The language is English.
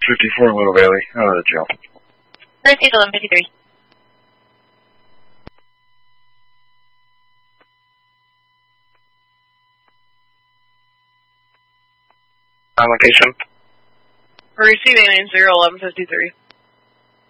54 Little Valley, out of the jail. Received 1153. On location. We're receiving 90 1153.